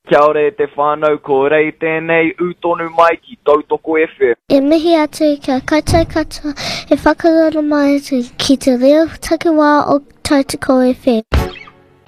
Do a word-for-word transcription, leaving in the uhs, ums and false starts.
Kia ora e te whānau, ko rei tēnei utonu mai ki Tautoko F M. E mihi atu kia koutou katoa e whakaroa mai atu ki te reo takiwā o Tautoko F M.